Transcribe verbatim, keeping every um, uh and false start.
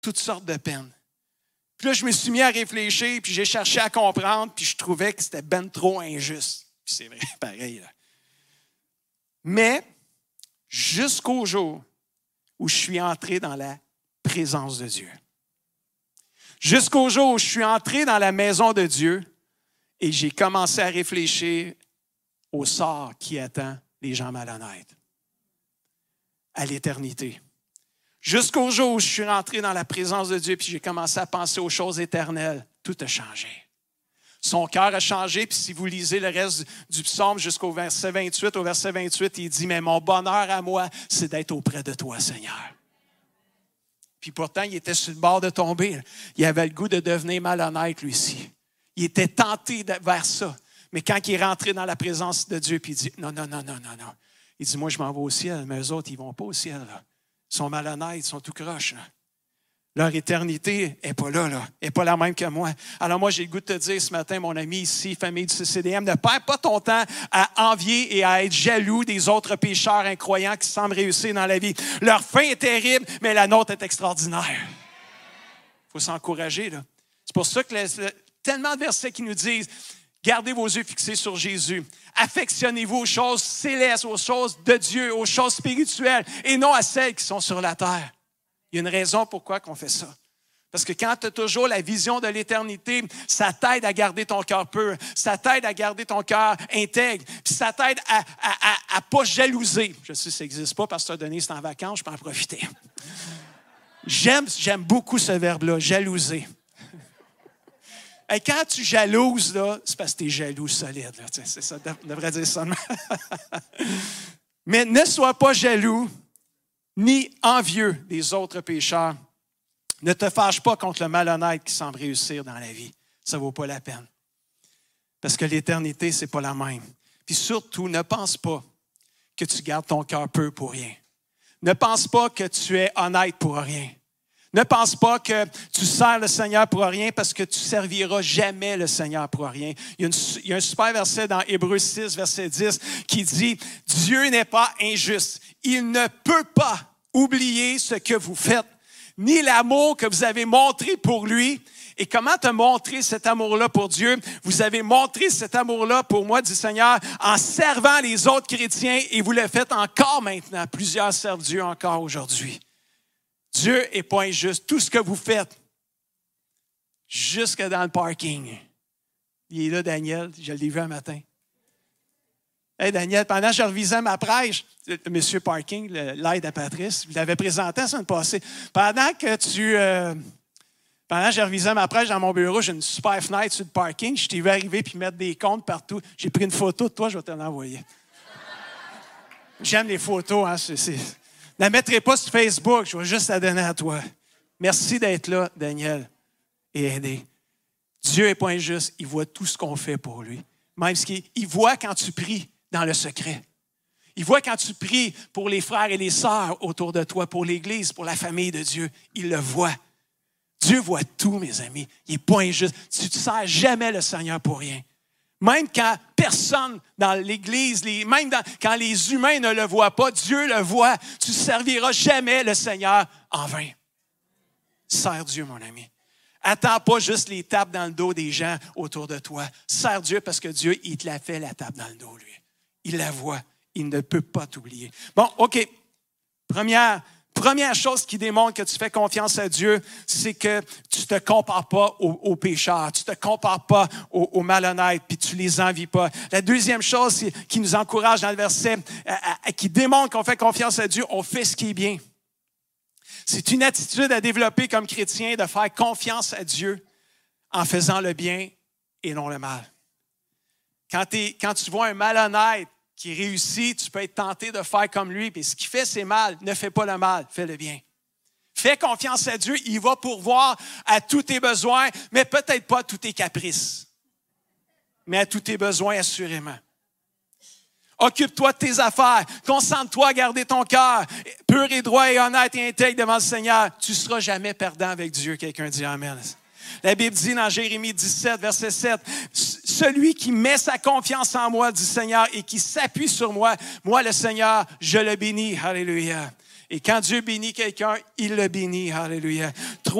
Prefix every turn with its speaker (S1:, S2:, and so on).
S1: toutes sortes de peines. Puis là, je me suis mis à réfléchir, puis j'ai cherché à comprendre, puis je trouvais que c'était ben trop injuste. Puis c'est vrai, pareil. Là. Mais jusqu'au jour où je suis entré dans la présence de Dieu. Jusqu'au jour où je suis entré dans la maison de Dieu et j'ai commencé à réfléchir au sort qui attend les gens malhonnêtes. À l'éternité. Jusqu'au jour où je suis rentré dans la présence de Dieu puis j'ai commencé à penser aux choses éternelles, tout a changé. Son cœur a changé, puis si vous lisez le reste du psaume jusqu'au verset vingt-huit, au verset vingt-huit, il dit « Mais mon bonheur à moi, c'est d'être auprès de toi, Seigneur. » Puis pourtant, il était sur le bord de tomber. Il avait le goût de devenir malhonnête, lui aussi. Il était tenté vers ça. Mais quand il est rentré dans la présence de Dieu, puis il dit « Non, non, non, non, non, non. » Il dit « Moi, je m'en vais au ciel, mais eux autres, ils ne vont pas au ciel. Là. Ils sont malhonnêtes, ils sont tout croches. Là. Leur éternité n'est pas là, là. Elle n'est pas la même que moi. Alors moi, j'ai le goût de te dire ce matin, mon ami ici, famille du C C D M, ne perds pas ton temps à envier et à être jaloux des autres pécheurs incroyants qui semblent réussir dans la vie. Leur fin est terrible, mais la nôtre est extraordinaire. Il faut s'encourager, là. C'est pour ça que les, tellement de versets qui nous disent « Gardez vos yeux fixés sur Jésus. Affectionnez-vous aux choses célestes, aux choses de Dieu, aux choses spirituelles, et non à celles qui sont sur la terre. » Il y a une raison pourquoi on fait ça. Parce que quand tu as toujours la vision de l'éternité, ça t'aide à garder ton cœur pur, ça t'aide à garder ton cœur intègre, puis ça t'aide à ne à, à, à pas jalouser. Je sais que ça n'existe pas parce que Denis est en vacances, je peux en profiter. J'aime, j'aime beaucoup ce verbe-là, jalouser. Et quand tu jalouses, là, c'est parce que tu es jaloux solide. Là. C'est ça, on devrait dire ça. Mais ne sois pas jaloux, ni envieux des autres pécheurs. Ne te fâche pas contre le malhonnête qui semble réussir dans la vie. Ça ne vaut pas la peine. Parce que l'éternité, ce n'est pas la même. Puis surtout, ne pense pas que tu gardes ton cœur peu pour rien. Ne pense pas que tu es honnête pour rien. Ne pense pas que tu sers le Seigneur pour rien parce que tu ne serviras jamais le Seigneur pour rien. Il y a, une, il y a un super verset dans Hébreux six, verset dix, qui dit « Dieu n'est pas injuste. Il ne peut pas oublier ce que vous faites, ni l'amour que vous avez montré pour lui. » Et comment te montrer cet amour-là pour Dieu? Vous avez montré cet amour-là pour moi, dit Seigneur, en servant les autres chrétiens et vous le faites encore maintenant. Plusieurs servent Dieu encore aujourd'hui. Dieu n'est pas injuste. Tout ce que vous faites, jusque dans le parking. Il est là, Daniel, je l'ai vu un matin. Hey Daniel, pendant que je revisais ma prêche, Monsieur Parking, l'aide à Patrice, je l'avais présenté la semaine passée. Pendant que tu... Euh, pendant que je revisais ma prêche dans mon bureau, j'ai une super fenêtre sur le parking. Je t'ai vu arriver puis mettre des comptes partout. J'ai pris une photo de toi, je vais te l'envoyer. J'aime les photos, hein. C'est, c'est... Ne la mettrai pas sur Facebook, je vais juste la donner à toi. Merci d'être là, Daniel, et aider. Dieu n'est pas injuste, il voit tout ce qu'on fait pour lui. Même ce qu'il il voit quand tu pries dans le secret. Il voit quand tu pries pour les frères et les sœurs autour de toi, pour l'Église, pour la famille de Dieu. Il le voit. Dieu voit tout, mes amis. Il n'est pas injuste. Tu ne sers jamais le Seigneur pour rien. Même quand personne dans l'Église, les, même dans, quand les humains ne le voient pas, Dieu le voit. Tu ne serviras jamais le Seigneur en vain. Sers Dieu, mon ami. Attends pas juste les tapes dans le dos des gens autour de toi. Sers Dieu parce que Dieu, il te l'a fait, la tape dans le dos, lui. Il la voit. Il ne peut pas t'oublier. Bon, OK. Première, première chose qui démontre que tu fais confiance à Dieu, c'est que tu ne te compares pas aux, aux pécheurs, tu ne te compares pas aux, aux malhonnêtes, puis tu ne les envies pas. La deuxième chose qui nous encourage dans le verset, à, à, qui démontre qu'on fait confiance à Dieu, on fait ce qui est bien. C'est une attitude à développer comme chrétien de faire confiance à Dieu en faisant le bien et non le mal. Quand, t'es, quand tu vois un malhonnête qui réussit, tu peux être tenté de faire comme lui. Puis ce qu'il fait, c'est mal. Ne fais pas le mal, fais le bien. Fais confiance à Dieu, il va pourvoir à tous tes besoins, mais peut-être pas à tous tes caprices, mais à tous tes besoins assurément. Occupe-toi de tes affaires. Concentre-toi à garder ton cœur pur et droit et honnête et intègre devant le Seigneur. Tu ne seras jamais perdant avec Dieu. Quelqu'un dit Amen. La Bible dit dans Jérémie dix-sept, verset sept, « Celui qui met sa confiance en moi, dit Seigneur, et qui s'appuie sur moi, moi le Seigneur, je le bénis. » Alléluia. Et quand Dieu bénit quelqu'un, il le bénit. Alléluia.